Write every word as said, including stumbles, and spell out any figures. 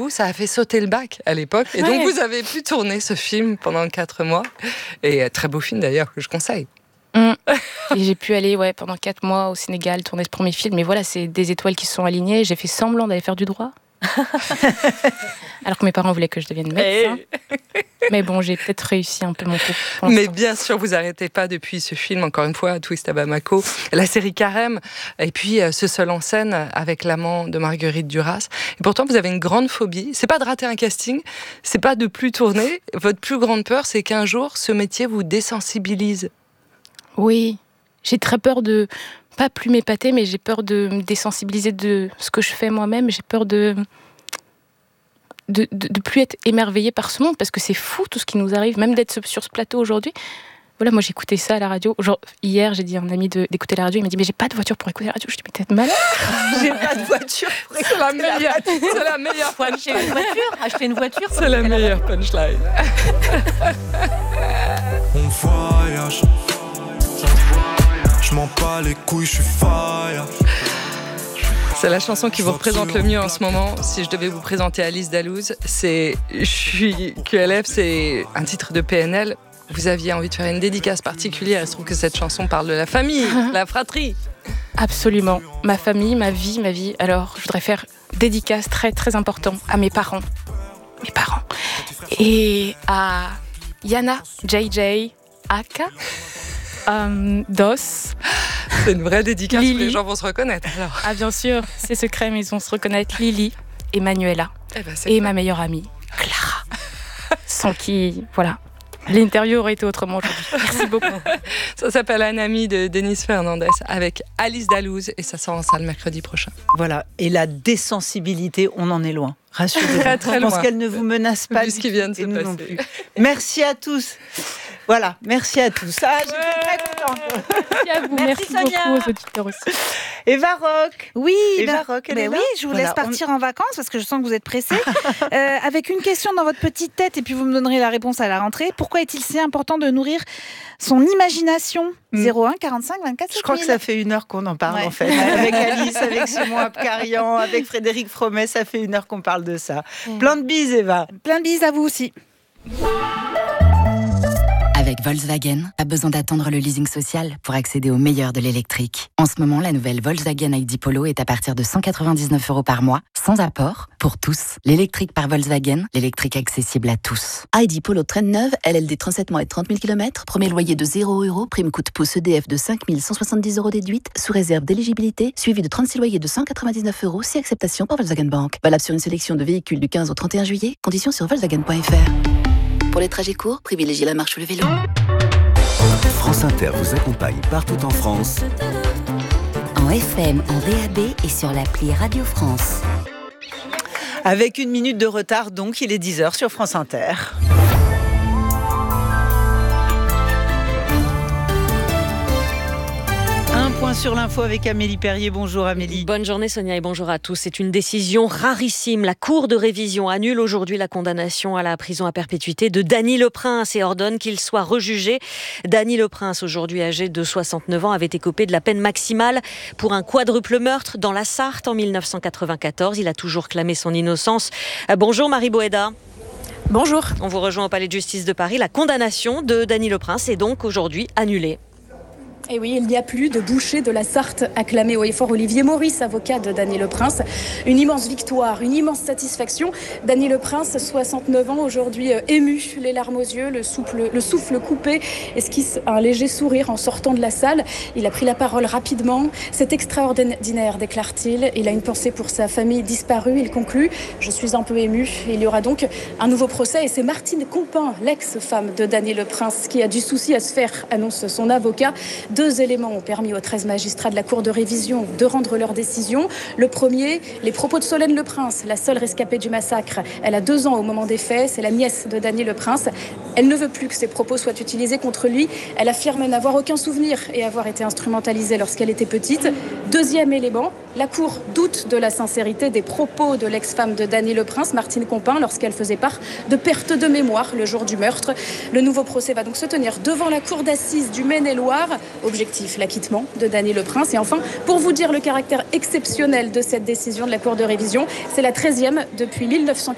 vous, ça a fait sauter le bac à l'époque. Et donc, ouais. vous avez pu tourner ce film pendant quatre mois. Et euh, très beau film d'ailleurs, que je conseille. Mmh. Et j'ai pu aller ouais, pendant quatre mois au Sénégal tourner ce premier film. Mais voilà, c'est des étoiles qui se sont alignées. J'ai fait semblant d'aller faire du droit. Alors que mes parents voulaient que je devienne médecin. Hey. Mais bon, j'ai peut-être réussi un peu mon coup. Mais bien sûr, vous n'arrêtez pas depuis ce film, encore une fois, Twist à Bamako, la série Carême, et puis euh, ce seul en scène avec l'amant de Marguerite Duras. Et pourtant, vous avez une grande phobie. C'est pas de rater un casting, c'est pas de plus tourner. Votre plus grande peur, c'est qu'un jour, ce métier vous désensibilise. Oui, j'ai très peur de pas plus m'épater, mais j'ai peur de me désensibiliser de ce que je fais moi-même. J'ai peur de de, de de plus être émerveillée par ce monde, parce que c'est fou tout ce qui nous arrive, même d'être sur ce plateau aujourd'hui. Voilà, moi j'écoutais ça à la radio. Genre, hier, j'ai dit à un ami de, d'écouter la radio. Il m'a dit mais j'ai pas de voiture pour écouter la radio. Je dis mais t'es malade. J'ai pas de voiture pour écouter c'est la meilleure. C'est la meilleure. Faut acheter une voiture. Acheter une voiture. C'est la meilleure punchline. On voyage. Je m'en bats les couilles, je suis fire. C'est la chanson qui vous représente le mieux en ce moment. Si je devais vous présenter Alice Dalouz, c'est Je suis Q L F, c'est un titre de P N L. Vous aviez envie de faire une dédicace particulière. Il se trouve que cette chanson parle de la famille, la fratrie. Absolument. Ma famille, ma vie, ma vie. Alors, je voudrais faire dédicace très, très important à mes parents. Mes parents. Et à Yana, J J, Aka. Um, Dos. C'est une vraie dédicace, Lily. Les gens vont se reconnaître alors. Ah bien sûr, c'est secret mais ils vont se reconnaître. Lily et Manuela eh ben, et ma meilleure amie Clara, sans qui, voilà, l'interview aurait été autrement aujourd'hui. Merci beaucoup. Ça s'appelle Un ami de Denis Fernandez avec Alice Dalouz et ça sort en salle mercredi prochain. Voilà, et la désensibilité, on en est loin. Rassurez-vous, très, très je pense loin. Qu'elle ne vous menace pas. Vu ce qui vient de se passer. Non plus. Merci à tous. Voilà, merci à tous. Ah, j'étais ouais. très contente. Merci à vous, merci, merci beaucoup aux auditeurs aussi. Eva Rock. Oui, Eva ben, Rock, elle ben est là. Oui, je vous voilà, laisse partir on... en vacances parce que je sens que vous êtes pressés. euh, avec une question dans votre petite tête et puis vous me donnerez la réponse à la rentrée. Pourquoi est-il si important de nourrir son imagination ? mm. zéro un quarante-cinq vingt-quatre Je crois que ça fait une heure qu'on en parle ouais. en fait. Avec Alice, avec Simon Abkarian, avec Frédéric Fromet, ça fait une heure qu'on parle de ça. Mm. Plein de bises, Eva. Plein de bises à vous aussi. Avec Volkswagen, pas besoin d'attendre le leasing social pour accéder au meilleur de l'électrique. En ce moment, la nouvelle Volkswagen I D Polo est à partir de cent quatre-vingt-dix-neuf euros par mois, sans apport, pour tous. L'électrique par Volkswagen, l'électrique accessible à tous. I D Polo traîne neuve, L L D trente-sept mois et trente mille kilomètres, premier loyer de zéro euros, prime coût pouce E D F de cinq mille cent soixante-dix euros déduite, sous réserve d'éligibilité, suivi de trente-six loyers de cent quatre-vingt-dix-neuf euros, si acceptation par Volkswagen Bank. Valable sur une sélection de véhicules du quinze au trente et un juillet, conditions sur volkswagen point f r. Pour les trajets courts, privilégiez la marche ou le vélo. France Inter vous accompagne partout en France. En F M, en D A B et sur l'appli Radio France. Avec une minute de retard, donc, il est dix heures sur France Inter. Un point sur l'info avec Amélie Perrier. Bonjour Amélie. Bonne journée Sonia et bonjour à tous. C'est une décision rarissime. La Cour de révision annule aujourd'hui la condamnation à la prison à perpétuité de Dany Leprince et ordonne qu'il soit rejugé. Dany Leprince, aujourd'hui âgé de soixante-neuf ans, avait écopé de la peine maximale pour un quadruple meurtre dans la Sarthe en mille neuf cent quatre-vingt-quatorze. Il a toujours clamé son innocence. Bonjour Marie Boéda. Bonjour. On vous rejoint au Palais de Justice de Paris. La condamnation de Dany Leprince est donc aujourd'hui annulée. Et oui, il n'y a plus de boucher de la Sarthe, acclamé haut et fort Olivier Maurice, avocat de Dany Leprince. Une immense victoire, une immense satisfaction. Dany Leprince, soixante-neuf ans, aujourd'hui euh, ému, les larmes aux yeux, le souffle, le souffle coupé, esquisse un léger sourire en sortant de la salle. Il a pris la parole rapidement. C'est extraordinaire, déclare-t-il. Il a une pensée pour sa famille disparue. Il conclut « Je suis un peu ému ». Il y aura donc un nouveau procès et c'est Martine Compin, l'ex-femme de Dany Leprince, qui a du souci à se faire, annonce son avocat. Deux éléments ont permis aux treize magistrats de la Cour de révision de rendre leur décision. Le premier, les propos de Solène Leprince, la seule rescapée du massacre. Elle a deux ans au moment des faits, c'est la nièce de Dany Leprince. Elle ne veut plus que ses propos soient utilisés contre lui. Elle affirme n'avoir aucun souvenir et avoir été instrumentalisée lorsqu'elle était petite. Deuxième élément, la Cour doute de la sincérité des propos de l'ex-femme de Dany Leprince, Martine Compin, lorsqu'elle faisait part de perte de mémoire le jour du meurtre. Le nouveau procès va donc se tenir devant la Cour d'assises du Maine-et-Loire. Objectif, l'acquittement de Dany Leprince. Et enfin, pour vous dire le caractère exceptionnel de cette décision de la Cour de révision, c'est la treizième depuis mille neuf cent